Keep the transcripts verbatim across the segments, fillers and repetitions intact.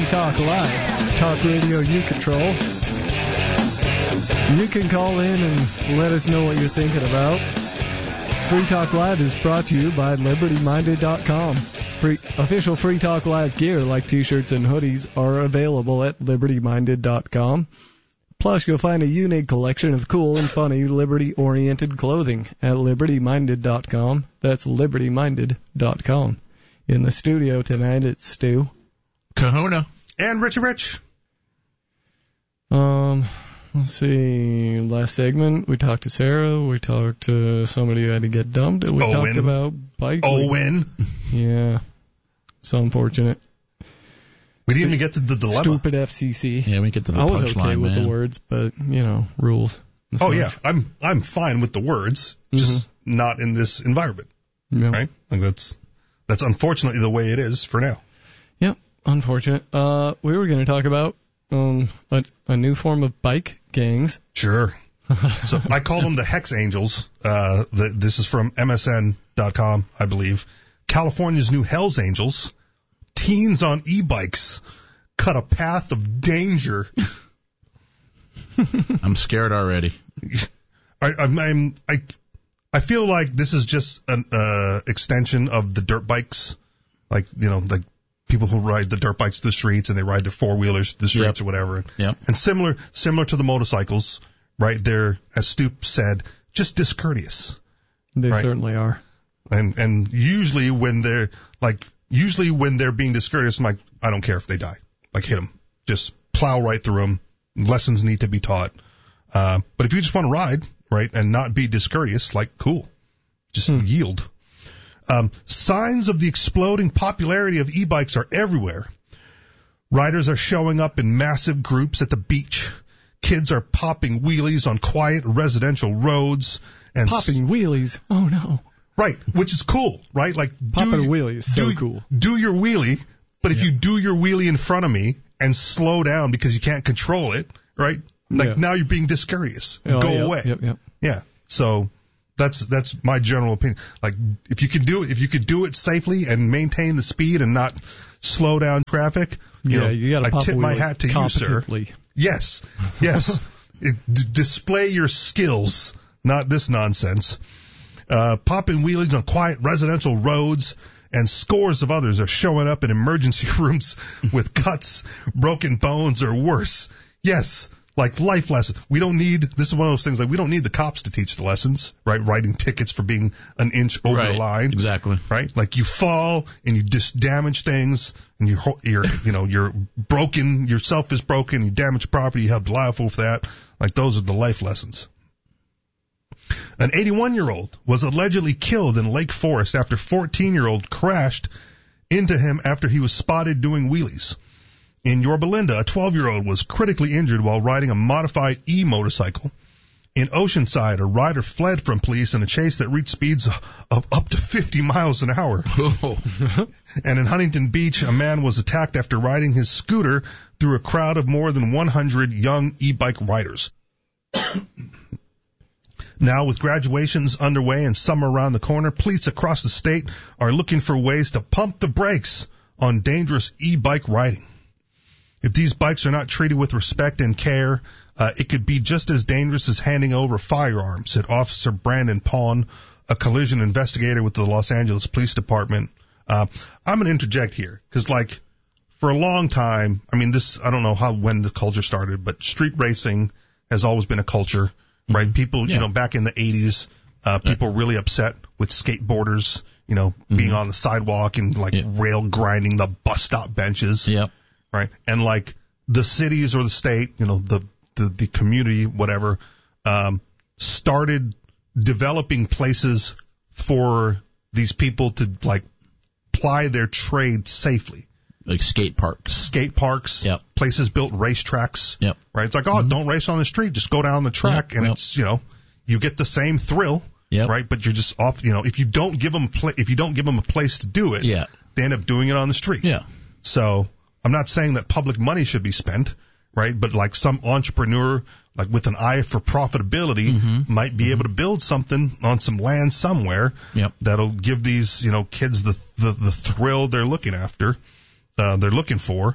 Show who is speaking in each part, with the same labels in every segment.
Speaker 1: Talk Live, talk radio you control. You can call in and let us know what you're thinking about. Free Talk Live is brought to you by Liberty Minded dot com. Free, official Free Talk Live gear like t-shirts and hoodies are available at Liberty Minded dot com. Plus, you'll find a unique collection of cool and funny Liberty-oriented clothing at Liberty Minded dot com. That's Liberty Minded dot com. In the studio tonight, it's Stu.
Speaker 2: Kahuna.
Speaker 3: And Richie Rich.
Speaker 1: Um... Let's see, last segment, we talked to Sarah, we talked to somebody who had to get dumped, and we
Speaker 3: Owen.
Speaker 1: talked about bike.
Speaker 3: Owen.
Speaker 1: Yeah, so unfortunate.
Speaker 3: We didn't even get to the dilemma.
Speaker 1: Stupid F C C.
Speaker 2: Yeah, we get to the
Speaker 1: I was okay
Speaker 2: line,
Speaker 1: with
Speaker 2: man.
Speaker 1: the words, but, you know, rules.
Speaker 3: Oh, yeah, I'm I'm fine with the words, just mm-hmm. not in this environment,
Speaker 1: yep.
Speaker 3: right? Like that's that's unfortunately the way it is for now.
Speaker 1: Yep, unfortunate. Uh, we were going to talk about um a, a new form of bike gangs.
Speaker 3: Sure. So I call them the Hex Angels. Uh, the, this is from M S N dot com, I believe. California's new Hells Angels. Teens on e-bikes cut a path of danger.
Speaker 2: I'm scared already.
Speaker 3: I, I'm, I'm, I, I feel like this is just an uh, extension of the dirt bikes. Like, you know, like people who ride the dirt bikes to the streets and they ride their four-wheelers to the streets
Speaker 2: yep.
Speaker 3: or whatever.
Speaker 2: Yep.
Speaker 3: And similar similar to the motorcycles, right? They're, as Stu said, just discourteous.
Speaker 1: They
Speaker 3: right?
Speaker 1: certainly are.
Speaker 3: And and usually when they're, like, usually when they're being discourteous, I'm like, I don't care if they die. Like, hit them. Just plow right through them. Lessons need to be taught. Uh, but if you just want to ride, right, and not be discourteous, like, cool. Just hmm. yield. Um, signs of the exploding popularity of e-bikes are everywhere. Riders are showing up in massive groups at the beach. Kids are popping wheelies on quiet residential roads. And
Speaker 1: popping s- wheelies? Oh, no.
Speaker 3: Right, which is cool, right? Like
Speaker 1: Popping
Speaker 3: do,
Speaker 1: a wheelie is so
Speaker 3: do,
Speaker 1: cool.
Speaker 3: Do your wheelie, but if
Speaker 1: yeah.
Speaker 3: you do your wheelie in front of me and slow down because you can't control it, right? Like
Speaker 1: yeah.
Speaker 3: now you're being discourteous.
Speaker 1: Oh,
Speaker 3: Go
Speaker 1: yep,
Speaker 3: away.
Speaker 1: Yep, yep.
Speaker 3: Yeah. So that's that's my general opinion. Like if you can do it, if you could do it safely and maintain the speed and not slow down traffic, you
Speaker 1: yeah,
Speaker 3: know,
Speaker 1: you gotta
Speaker 3: I
Speaker 1: pop
Speaker 3: tip my hat to you, sir. Yes, yes. it, d- display your skills, not this nonsense. Uh, popping wheelies on quiet residential roads, and scores of others are showing up in emergency rooms with cuts, broken bones, or worse. Yes, like life lessons. We don't need, this is one of those things, like we don't need the cops to teach the lessons, right? Writing tickets for being an inch over
Speaker 2: right,
Speaker 3: the line.
Speaker 2: Exactly.
Speaker 3: Right? Like you fall and you just damage things and you're, you're, you know, you're broken, yourself is broken, you damage property, you have to laugh with that. Like those are the life lessons. An eighty-one-year-old was allegedly killed in Lake Forest after fourteen-year-old crashed into him after he was spotted doing wheelies. In Yorba Linda, a twelve-year-old was critically injured while riding a modified e-motorcycle. In Oceanside, a rider fled from police in a chase that reached speeds of up to fifty miles an hour. And in Huntington Beach, a man was attacked after riding his scooter through a crowd of more than one hundred young e-bike riders. Now, with graduations underway and summer around the corner, police across the state are looking for ways to pump the brakes on dangerous e-bike riding. If these bikes are not treated with respect and care, uh, it could be just as dangerous as handing over firearms, said Officer Brandon Pawn, a collision investigator with the Los Angeles Police Department. Uh, I'm going to interject here, because, like, for a long time, I mean, this, I don't know how, when the culture started, but street racing has always been a culture. Right, mm-hmm. people,
Speaker 2: yeah.
Speaker 3: you know, back in the eighties, uh, people were really upset with skateboarders, you know, mm-hmm. being on the sidewalk and like yeah. rail grinding the bus stop benches.
Speaker 2: Yep.
Speaker 3: Right, and like the cities or the state, you know, the the, the community, whatever, um, started developing places for these people to like ply their trade safely.
Speaker 2: Like skate parks.
Speaker 3: Skate parks.
Speaker 2: Yep.
Speaker 3: Places built racetracks.
Speaker 2: Yep.
Speaker 3: Right? It's like, oh,
Speaker 2: mm-hmm.
Speaker 3: don't race on the street. Just go down the track.
Speaker 2: Yep.
Speaker 3: And
Speaker 2: yep.
Speaker 3: it's, you know, you get the same thrill.
Speaker 2: Yep.
Speaker 3: Right? But you're just off, you know, if you don't give them, a pla- if you don't give them a place to do it,
Speaker 2: yeah.
Speaker 3: they end up doing it on the street.
Speaker 2: Yeah.
Speaker 3: So I'm not saying that public money should be spent, right? But like some entrepreneur, like with an eye for profitability,
Speaker 2: mm-hmm.
Speaker 3: might be mm-hmm. able to build something on some land somewhere
Speaker 2: yep.
Speaker 3: that'll give these, you know, kids the, the, the thrill they're looking after. Uh, they're looking for,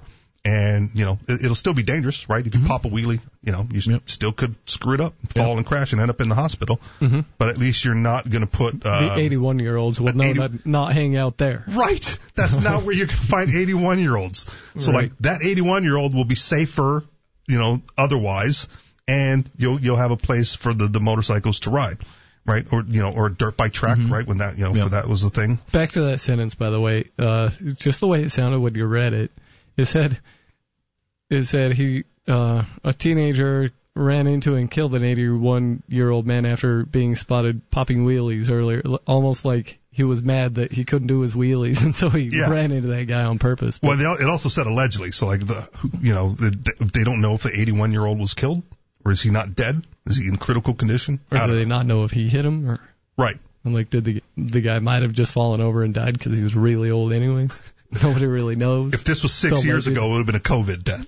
Speaker 3: And, you know, it, it'll still be dangerous, right? If you mm-hmm. pop a wheelie, you know, you yep. still could screw it up, fall yep. and crash and end up in the hospital. Mm-hmm. But at least you're not going to put... Uh,
Speaker 1: the eighty-one-year-olds will know eighty that not hang out there.
Speaker 3: Right. That's not where you can find eighty-one-year-olds. So, right. like, that eighty-one-year-old will be safer, you know, otherwise, and you'll you'll have a place for the, the motorcycles to ride. Right, or you know, or a dirt bike track, mm-hmm. right? When that, you know, yep. for that was the thing.
Speaker 1: Back to that sentence, by the way, uh, just the way it sounded when you read it. It said, it said he, uh, a teenager ran into and killed an eighty-one-year-old man after being spotted popping wheelies earlier, almost like he was mad that he couldn't do his wheelies, and so he yeah. ran into that guy on purpose.
Speaker 3: But, well, it also said allegedly, so like the, you know, the, they don't know if the eighty-one-year-old was killed. Or is he not dead? Is he in critical condition?
Speaker 1: Or do they
Speaker 3: know.
Speaker 1: not know if he hit him? Or
Speaker 3: right.
Speaker 1: And like, did the the guy might have just fallen over and died because he was really old anyways? Nobody really knows.
Speaker 3: If this was six so years ago, it would have been a COVID death.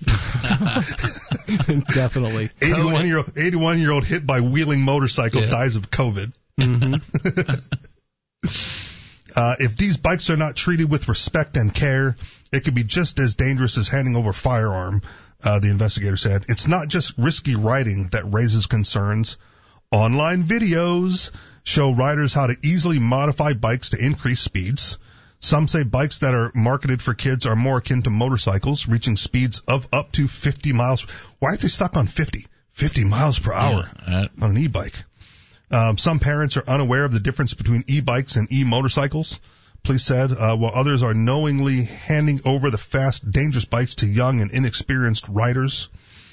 Speaker 1: Definitely.
Speaker 3: eighty-one year old eighty-one year old hit by wheeling motorcycle yeah. dies of COVID. Mm-hmm. uh, if these bikes are not treated with respect and care, it could be just as dangerous as handing over a firearm. Uh, the investigator said, it's not just risky riding that raises concerns. Online videos show riders how to easily modify bikes to increase speeds. Some say bikes that are marketed for kids are more akin to motorcycles, reaching speeds of up to fifty miles. Why aren't they stuck on fifty? fifty miles per hour yeah, uh, on an e-bike. Um, some parents are unaware of the difference between e-bikes and e-motorcycles. Police said, uh, while others are knowingly handing over the fast, dangerous bikes to young and inexperienced riders.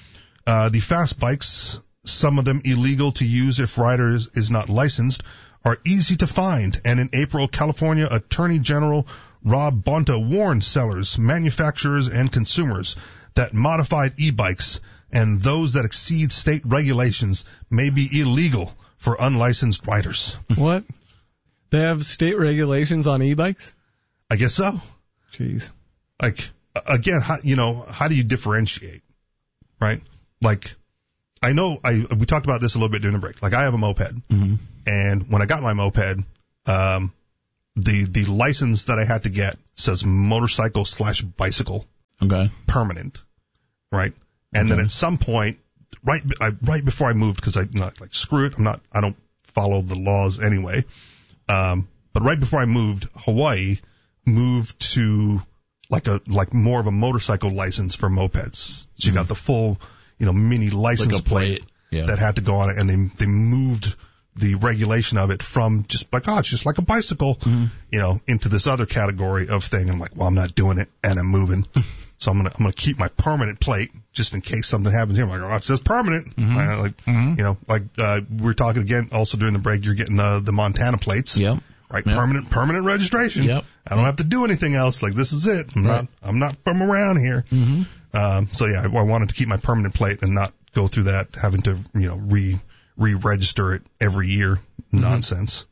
Speaker 3: Uh, the fast bikes, some of them illegal to use if riders is not licensed, are easy to find. And in April, California Attorney General Rob Bonta warned sellers, manufacturers, and consumers that modified e-bikes and those that exceed state regulations may be illegal for unlicensed riders.
Speaker 1: What? They have state regulations on e-bikes?
Speaker 3: I guess so.
Speaker 1: Jeez.
Speaker 3: Like, again, how, you know, how do you differentiate, right? Like, I know, I we talked about this a little bit during the break. Like, I have a moped, mm-hmm. and when I got my moped, um, the the license that I had to get says motorcycle slash bicycle,
Speaker 2: okay,
Speaker 3: permanent, right? And okay. then at some point, right, I, right before I moved, because I, you know, like, screw it, I'm not, I don't follow the laws anyway. Um, but right before I moved, Hawaii moved to like a, like more of a motorcycle license for mopeds. So you mm-hmm. got the full, you know, mini license
Speaker 2: like
Speaker 3: plate,
Speaker 2: plate. Yeah.
Speaker 3: that had to go on it, and they, they moved the regulation of it from just like, oh, it's just like a bicycle, mm-hmm. you know, into this other category of thing. I'm like, well, I'm not doing it, and I'm moving. So I'm gonna, I'm gonna keep my permanent plate just in case something happens here. I'm like, oh, it says permanent. Mm-hmm. I, like, mm-hmm. you know, like, uh, we were talking again also during the break, you're getting the, the Montana plates.
Speaker 2: Yep.
Speaker 3: Right.
Speaker 2: Yep.
Speaker 3: Permanent, permanent registration.
Speaker 2: Yep.
Speaker 3: I don't have to do anything else. Like, this is it. I'm
Speaker 2: right.
Speaker 3: not, I'm not from around here. Mm-hmm. Um, so yeah, I, I wanted to keep my permanent plate and not go through that, having to, you know, re, re-register it every year. Mm-hmm. Nonsense.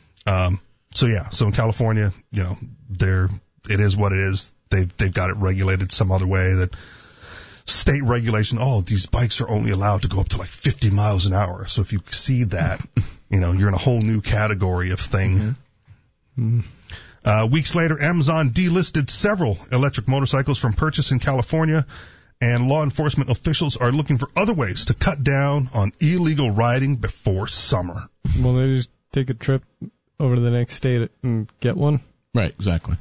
Speaker 3: Um, so yeah, so in California, you know, there, it is what it is. They've, they've got it regulated some other way that state regulation, oh, these bikes are only allowed to go up to like fifty miles an hour. So if you exceed that, you know, you're in a whole new category of thing. Mm-hmm. Uh, weeks later, Amazon delisted several electric motorcycles from purchase in California, and law enforcement officials are looking for other ways to cut down on illegal riding before summer.
Speaker 1: Well, they just take a trip over to the next state and get one?
Speaker 2: Right, exactly.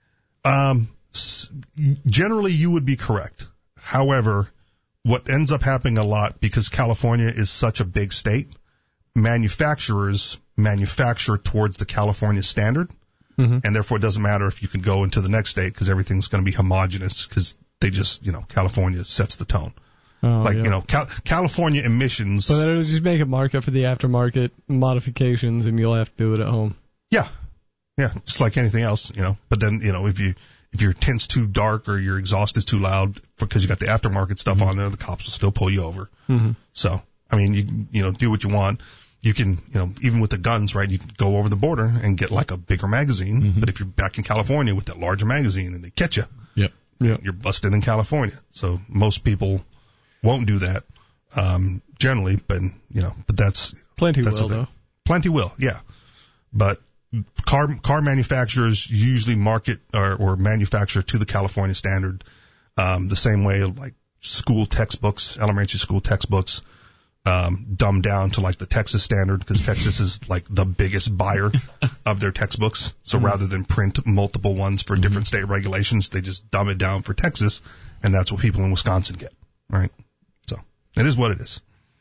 Speaker 3: Um, generally, you would be correct. However, what ends up happening a lot, because California is such a big state, manufacturers manufacture towards the California standard, mm-hmm. and therefore it doesn't matter if you can go into the next state because everything's going to be homogenous because they just, you know, California sets the tone. Oh, like, yeah. you know, Cal- California emissions.
Speaker 1: But it'll just make a market for the aftermarket modifications, and you'll have to do it at home.
Speaker 3: Yeah. Yeah, just like anything else, you know. But then, you know, if you if your tint's too dark or your exhaust is too loud because you got the aftermarket stuff mm-hmm. on there, the cops will still pull you over. Mm-hmm. So, I mean, you you know, do what you want. You can, you know, even with the guns, right, you can go over the border and get like a bigger magazine. Mm-hmm. But if you're back in California with that larger magazine and they catch you,
Speaker 2: yep.
Speaker 3: Yep. you're busted in California. So most people won't do that, um, generally, but, you know, but that's.
Speaker 1: Plenty
Speaker 3: that's
Speaker 1: will, though.
Speaker 3: Plenty will, yeah. But car car manufacturers usually market or, or manufacture to the California standard. Um, the same way like school textbooks, elementary school textbooks, um, dumbed down to like the Texas standard, because Texas is like the biggest buyer of their textbooks. So mm-hmm. rather than print multiple ones for mm-hmm. different state regulations, they just dumb it down for Texas, and that's what people in Wisconsin get. All right. So it is what it is.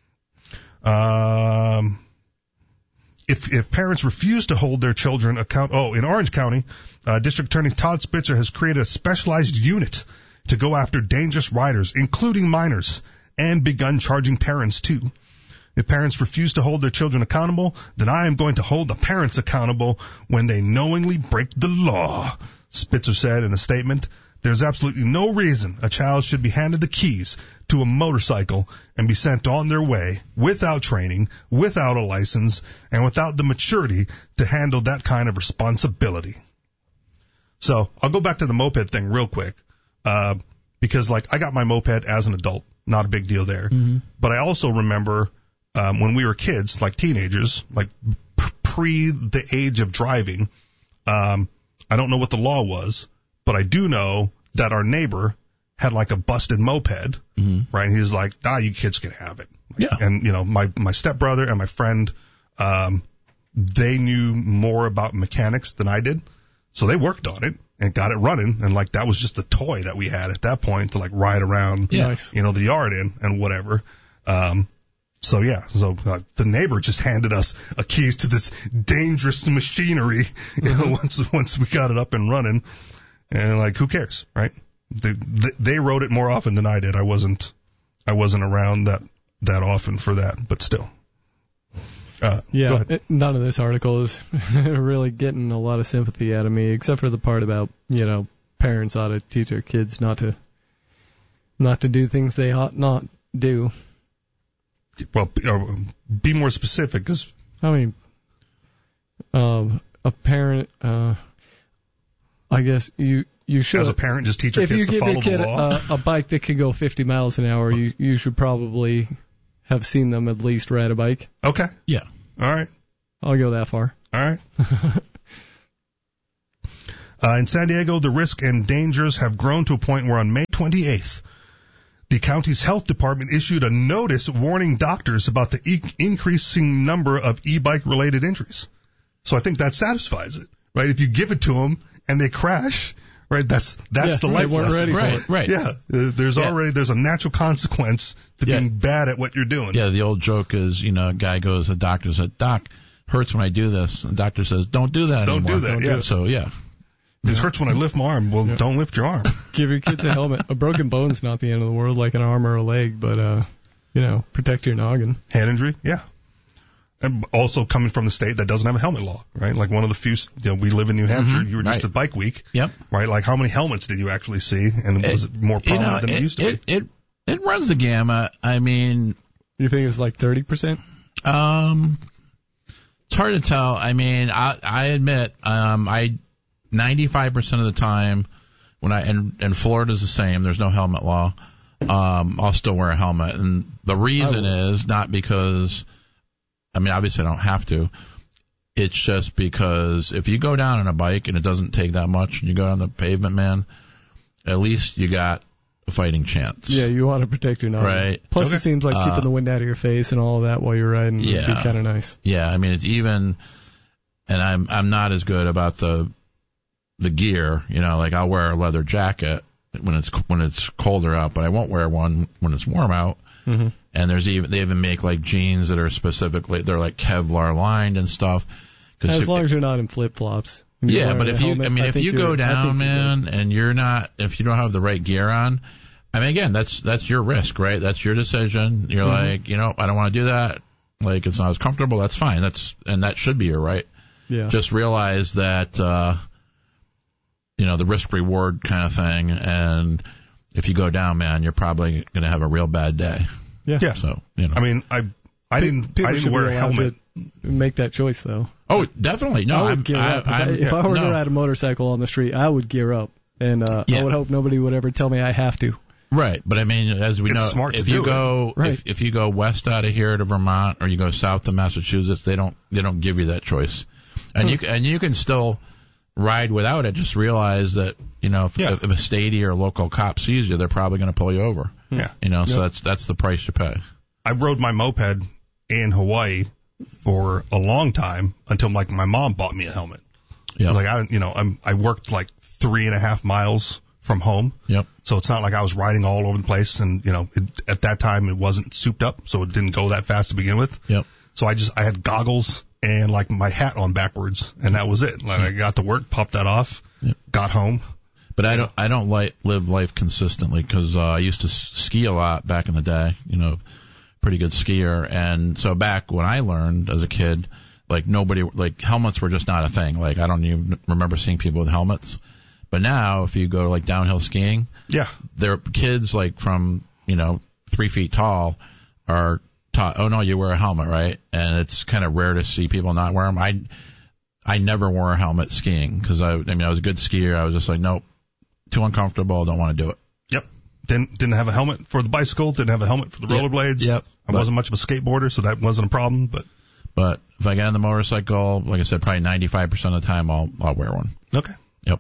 Speaker 3: Um, if, if parents refuse to hold their children account, oh, in Orange County, uh, District Attorney Todd Spitzer has created a specialized unit to go after dangerous riders, including minors, and begun charging parents too. If parents refuse to hold their children accountable, then I am going to hold the parents accountable when they knowingly break the law, Spitzer said in a statement. There's absolutely no reason a child should be handed the keys to a motorcycle and be sent on their way without training, without a license, and without the maturity to handle that kind of responsibility. So I'll go back to the moped thing real quick, uh, because like I got my moped as an adult. Not a big deal there. Mm-hmm. But I also remember um, when we were kids, like teenagers, like p- pre the age of driving, um, I don't know what the law was, but I do know that our neighbor had like a busted moped, mm-hmm. right? And he's like, ah, you kids can have it.
Speaker 2: Yeah.
Speaker 3: And, you know, my, my stepbrother and my friend, um, they knew more about mechanics than I did. So they worked on it and got it running, and like that was just the toy that we had at that point to like ride around,
Speaker 2: yeah.
Speaker 3: you know, the yard in and whatever. Um, so yeah, so uh, the neighbor just handed us a keys to this dangerous machinery, you mm-hmm. know, once once we got it up and running, and like who cares, right? They, they they rode it more often than I did. I wasn't I wasn't around that that often for that, but still. Uh,
Speaker 1: yeah, it, none of this article is really getting a lot of sympathy out of me, except for the part about, you know, parents ought to teach their kids not to not to do things they ought not do.
Speaker 3: Well, be more specific, because
Speaker 1: I mean, um, a parent, uh, I guess you you should,
Speaker 3: as a parent, just teach your
Speaker 1: if
Speaker 3: kids
Speaker 1: you
Speaker 3: to
Speaker 1: give
Speaker 3: follow
Speaker 1: your kid
Speaker 3: the law.
Speaker 1: A, a bike that can go fifty miles an hour, you you should probably have seen them at least ride a bike.
Speaker 3: Okay.
Speaker 2: Yeah.
Speaker 3: All right.
Speaker 1: I'll go that far.
Speaker 3: All right. uh, in San Diego, the risk and dangers have grown to a point where on May twenty-eighth, the county's health department issued a notice warning doctors about the e- increasing number of e-bike related injuries. So I think that satisfies it, right? If you give it to them and they crash, right, that's that's
Speaker 1: yeah,
Speaker 3: the life
Speaker 1: they weren't
Speaker 3: lesson.
Speaker 1: ready for
Speaker 2: right,
Speaker 1: it.
Speaker 2: right.
Speaker 3: Yeah, uh, there's
Speaker 2: yeah.
Speaker 3: already there's a natural consequence to
Speaker 2: yeah.
Speaker 3: being bad at what you're doing.
Speaker 2: Yeah, the old joke is, you know, a guy goes to the doctor and says, Doc, hurts when I do this. And the doctor says, don't do that
Speaker 3: Don't
Speaker 2: anymore.
Speaker 3: do that,
Speaker 2: Don't
Speaker 3: yeah.
Speaker 2: Do it. So, yeah.
Speaker 3: It hurts when I lift my arm. Well,
Speaker 1: yeah.
Speaker 3: don't lift your arm.
Speaker 1: Give your kids a helmet. A broken bone's not the end of the world, like an arm or a leg, but, uh, you know, protect your noggin.
Speaker 3: Hand injury, yeah. And also coming from the state that doesn't have a helmet law, right? Like one of the few, you know, we live in New Hampshire.
Speaker 2: Mm-hmm.
Speaker 3: You were just
Speaker 2: right.
Speaker 3: at Bike Week,
Speaker 2: Yep.
Speaker 3: right? Like how many helmets did you actually see? And
Speaker 2: it,
Speaker 3: was it more prominent
Speaker 2: you know,
Speaker 3: than it,
Speaker 2: it
Speaker 3: used to
Speaker 2: it,
Speaker 3: be?
Speaker 2: It, it runs the gamut. I mean,
Speaker 1: You think it's like thirty percent?
Speaker 2: um, it's hard to tell. I mean, I, I admit, um, I ninety-five percent of the time when I and, and Florida's the same. There's no helmet law. Um, I'll still wear a helmet, and the reason is not because, I mean, obviously I don't have to. It's just because if you go down on a bike and it doesn't take that much, and you go down the pavement, man, at least you got a fighting chance.
Speaker 1: Yeah, you want to protect your noggin.
Speaker 2: Right.
Speaker 1: Plus,
Speaker 3: Okay.
Speaker 1: it seems like
Speaker 2: Uh,
Speaker 1: keeping the wind out of your face and all of that while you're riding would
Speaker 2: Yeah.
Speaker 1: be kind of nice.
Speaker 2: Yeah, I mean, it's even, and I'm I'm not as good about the the gear. You know, like I'll wear a leather jacket when it's when it's colder out, but I won't wear one when it's warm out.
Speaker 1: Mm-hmm.
Speaker 2: And there's even they even make like jeans that are specifically they're like Kevlar lined and stuff.
Speaker 1: As
Speaker 2: if,
Speaker 1: long as you're not in flip flops.
Speaker 2: yeah, but if you I mean if you go down, man, and you're not if you don't have the right gear on, I mean again that's that's your risk, right? That's your decision. You're
Speaker 1: Mm-hmm.
Speaker 2: like, you know, I don't want to do that. Like it's not as comfortable. That's fine. That's and that should be your right.
Speaker 1: Yeah.
Speaker 2: Just realize that uh, you know the risk reward kind of thing, and if you go down, man, you're probably going to have a real bad day.
Speaker 1: Yeah.
Speaker 3: Yeah.
Speaker 2: So you know.
Speaker 3: I mean, I I didn't
Speaker 1: People
Speaker 3: I
Speaker 1: should
Speaker 3: didn't wear
Speaker 1: be
Speaker 3: a
Speaker 1: allowed
Speaker 3: helmet.
Speaker 1: to make that choice, though.
Speaker 2: Oh, definitely. No,
Speaker 1: I would
Speaker 2: I'm,
Speaker 1: gear
Speaker 2: I,
Speaker 1: up.
Speaker 2: I'm,
Speaker 1: if I were
Speaker 2: no.
Speaker 1: to ride a motorcycle on the street, I would gear up, and uh,
Speaker 2: Yeah.
Speaker 1: I would hope nobody would ever tell me I have to.
Speaker 2: Right, but I mean, as we
Speaker 3: It's
Speaker 2: know,
Speaker 3: smart to
Speaker 2: if you
Speaker 3: do
Speaker 2: go
Speaker 1: it. Right.
Speaker 2: if if you go west out of here to Vermont or you go south to Massachusetts, they don't they don't give you that choice, and
Speaker 1: Hmm.
Speaker 2: you can- and you can still ride without it, just realize that, you know, if,
Speaker 3: Yeah.
Speaker 2: if a statey or a local cop sees you, they're probably going to pull you over.
Speaker 3: Yeah.
Speaker 2: You know, so
Speaker 1: Yep.
Speaker 2: that's that's the price you pay.
Speaker 3: I rode my moped in Hawaii for a long time until like my mom bought me a helmet.
Speaker 2: Yep.
Speaker 3: Like I, you know, I'm, I worked like three and a half miles from home.
Speaker 2: Yep.
Speaker 3: So it's not like I was riding all over the place, and you know, it, at that time it wasn't souped up, so it didn't go that fast to begin with.
Speaker 2: Yep.
Speaker 3: So I just I had goggles and like my hat on backwards, and that was it. Like I got to work, popped that off,
Speaker 2: Yep.
Speaker 3: got home.
Speaker 2: But I don't I don't like live life consistently because uh, I used to s- ski a lot back in the day. You know, pretty good skier, and so back when I learned as a kid, like nobody like helmets were just not a thing. Like I don't even remember seeing people with helmets. But now, if you go to like downhill skiing,
Speaker 3: Yeah,
Speaker 2: there are kids like from, you know, three feet tall are taught, oh no, you wear a helmet, right? And it's kind of rare to see people not wear them. I, I never wore a helmet skiing because I, I mean, I was a good skier. I was just like, nope, too uncomfortable. Don't want to do it.
Speaker 3: yep. Didn't didn't have a helmet for the bicycle. Didn't have a helmet for the
Speaker 2: Yep.
Speaker 3: rollerblades.
Speaker 2: Yep.
Speaker 3: I
Speaker 2: But-
Speaker 3: wasn't much of a skateboarder, so that wasn't a problem. But
Speaker 2: But if I get on the motorcycle, like I said, probably ninety-five percent of the time I'll, I'll wear one.
Speaker 3: okay.
Speaker 2: Yep.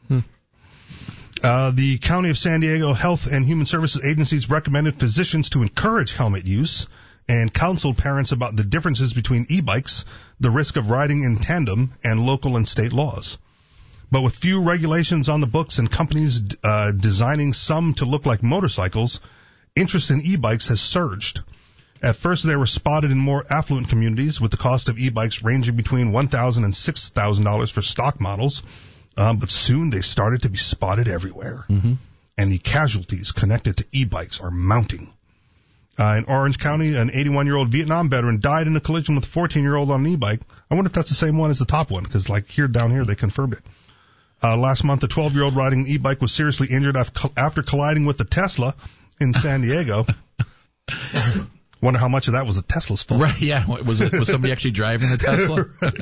Speaker 3: Uh, the County of San Diego Health and Human Services agencies recommended physicians to encourage helmet use and counseled parents about the differences between e-bikes, the risk of riding in tandem, and local and state laws. But with few regulations on the books and companies uh, designing some to look like motorcycles, interest in e-bikes has surged. At first, they were spotted in more affluent communities, with the cost of e-bikes ranging between one thousand dollars and six thousand dollars for stock models. Um, but soon they started to be spotted everywhere.
Speaker 2: Mm-hmm.
Speaker 3: And the casualties connected to e-bikes are mounting. Uh, in Orange County, an eighty-one-year-old Vietnam veteran died in a collision with a fourteen-year-old on an e-bike. I wonder if that's the same one as the top one, because like here down here they confirmed it. Uh, last month, a twelve-year-old riding an e-bike was seriously injured af- after colliding with a Tesla in San Diego. Wonder how much of that was the Tesla's fault.
Speaker 2: Right, yeah. Was it, was somebody actually driving the Tesla?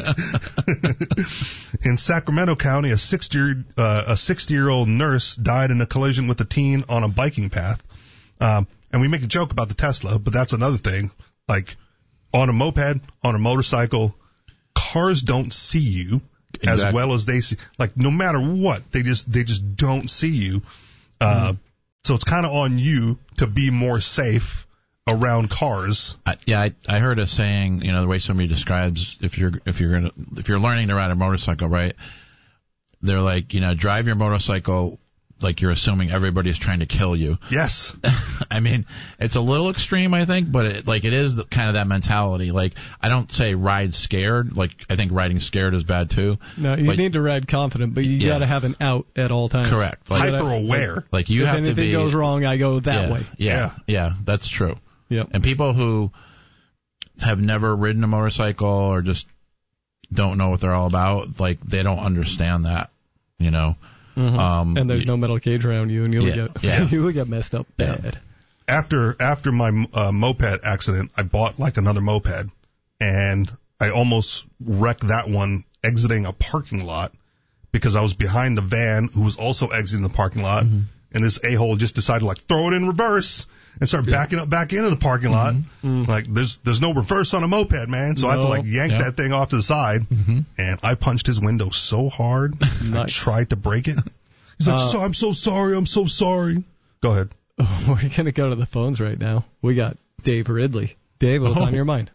Speaker 3: In Sacramento County, a sixty uh, a sixty-year-old nurse died in a collision with a teen on a biking path. Um, and we make a joke about the Tesla, but that's another thing. Like on a moped, on a motorcycle, cars don't see you as
Speaker 2: Exactly.
Speaker 3: well as they see. Like no matter what, they just they just don't see you. Uh,
Speaker 2: Mm-hmm.
Speaker 3: So it's kind of on you to be more safe around cars.
Speaker 2: I, yeah, I, I heard a saying, you know, the way somebody describes if you're if you're gonna if you're learning to ride a motorcycle, right? They're like, you know, drive your motorcycle like you're assuming everybody's trying to kill you.
Speaker 3: Yes.
Speaker 2: I mean, it's a little extreme, I think, but it, like it is the, kind of that mentality. Like, I don't say ride scared. Like, I think riding scared is bad too.
Speaker 1: No, you
Speaker 2: But-
Speaker 1: need to ride confident, but you
Speaker 2: Yeah.
Speaker 1: got to have an out at all times.
Speaker 2: Correct. Like,
Speaker 3: Hyper aware.
Speaker 2: like you
Speaker 1: if
Speaker 2: have to
Speaker 1: anything
Speaker 2: be.
Speaker 1: goes wrong, I go that
Speaker 2: yeah,
Speaker 1: way.
Speaker 2: Yeah, yeah, that's true.
Speaker 1: Yep.
Speaker 2: And people who have never ridden a motorcycle or just don't know what they're all about, like they don't understand that, you know.
Speaker 1: Mhm.
Speaker 2: Um,
Speaker 1: and there's no metal cage around you, and you'll
Speaker 2: Yeah,
Speaker 1: get
Speaker 2: yeah.
Speaker 1: you will get messed up
Speaker 2: Yeah.
Speaker 1: bad.
Speaker 3: After after my uh, moped accident, I bought like another moped, and I almost wrecked that one exiting a parking lot because I was behind the van who was also exiting the parking lot,
Speaker 2: Mm-hmm.
Speaker 3: and this a-hole just decided to like throw it in reverse and start backing up back into the parking lot. Like there's there's no reverse on a moped, man, so I had to
Speaker 1: No.
Speaker 3: like yank
Speaker 2: Yeah.
Speaker 3: that thing off to the side, and I punched his window so hard I
Speaker 1: Nice.
Speaker 3: tried to break it. He's like,
Speaker 1: Uh,
Speaker 3: so, I'm so sorry, I'm so sorry. Go ahead.
Speaker 1: We're gonna go to the phones right now. We got Dave Ridley. Dave, what's
Speaker 2: Oh.
Speaker 1: on your mind?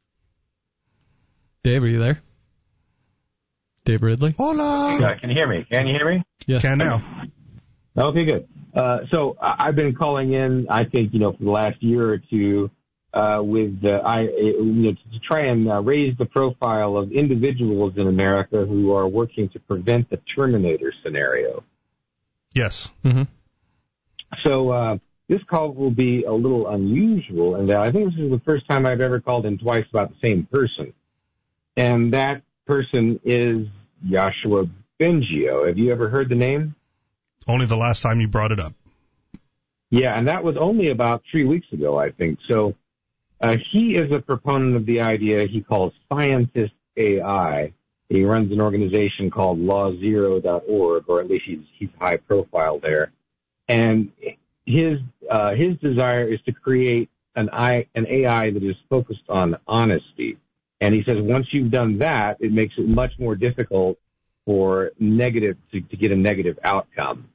Speaker 1: Dave, are you there? Dave Ridley?
Speaker 3: Hola.
Speaker 4: Yeah, can you hear me? Can you hear me?
Speaker 1: Yes.
Speaker 3: Can now.
Speaker 4: Okay, good. Uh, so I- I've been calling in, I think, you know, for the last year or two, uh, with, uh, I, you know, to try and uh, raise the profile of individuals in America who are working to prevent the Terminator scenario.
Speaker 3: Yes.
Speaker 1: Mm-hmm.
Speaker 4: So, uh, this call will be a little unusual, and I think this is the first time I've ever called in twice about the same person. And that person is Joshua Bengio. Have you ever heard the name?
Speaker 3: Only the last time you brought it up.
Speaker 4: Yeah, and that was only about three weeks ago, I think. So uh, he is a proponent of the idea he calls Scientist A I. He runs an organization called law zero dot org, or at least he's, he's high profile there. And his uh, his desire is to create an, I, an A I that is focused on honesty. And he says once you've done that, it makes it much more difficult for negative to, to get a negative outcome.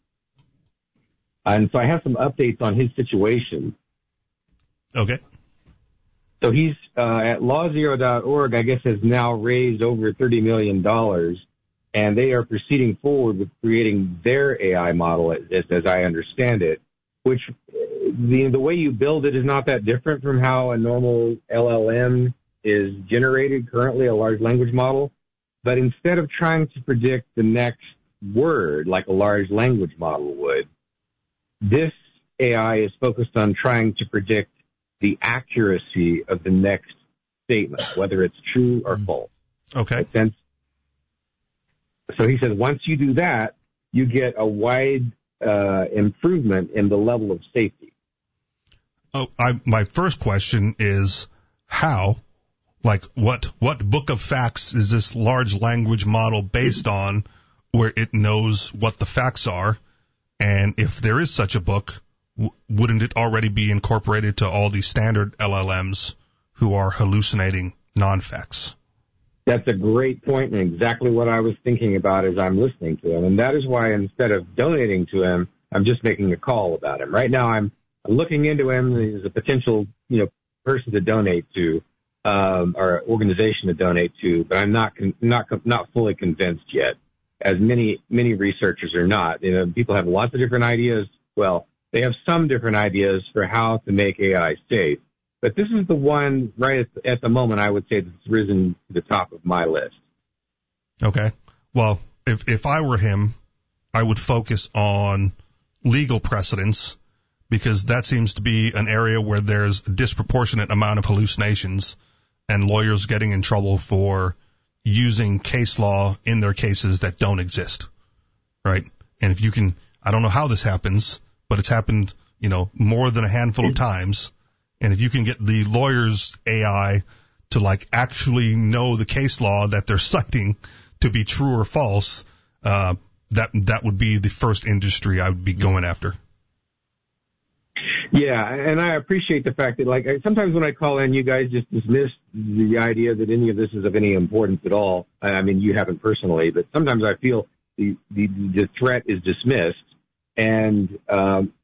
Speaker 4: And so I have some updates on his situation.
Speaker 3: Okay.
Speaker 4: So he's uh, at law zero dot org, I guess, has now raised over thirty million dollars, and they are proceeding forward with creating their A I model, as, as I understand it, which the, the way you build it is not that different from how a normal L L M is generated currently, a large language model. But instead of trying to predict the next word like a large language model would, this A I is focused on trying to predict the accuracy of the next statement, whether it's true or false.
Speaker 3: Okay.
Speaker 4: Sense? So he says once you do that, you get a wide uh, improvement in the level of safety.
Speaker 3: Oh, I, my first question is how? Like, what what book of facts is this large language model based on where it knows what the facts are? And if there is such a book, w- wouldn't it already be incorporated to all these standard L L Ms who are hallucinating non-facts?
Speaker 4: That's a great point, and exactly what I was thinking about as I'm listening to him. And that is why instead of donating to him, I'm just making a call about him. Right now I'm looking into him as a potential, you know, person to donate to. Um, or organization to donate to, but I'm not con- not not fully convinced yet. As many many researchers are not. You know, people have lots of different ideas. Well, they have some different ideas for how to make A I safe, but this is the one right at the, at the moment I would say that's risen to the top of my list.
Speaker 3: Okay. Well, if if I were him, I would focus on legal precedents, because that seems to be an area where there's a disproportionate amount of hallucinations and lawyers getting in trouble for using case law in their cases that don't exist, right? And if you can, I don't know how this happens, but it's happened, you know, more than a handful of times. And if you can get the lawyer's A I to, like, actually know the case law that they're citing to be true or false, uh, that that would be the first industry I would be going after.
Speaker 4: Yeah, and I appreciate the fact that, like, sometimes when I call in, you guys just dismiss the idea that any of this is of any importance at all. I mean, you haven't personally, but sometimes I feel the the, the threat is dismissed. And um,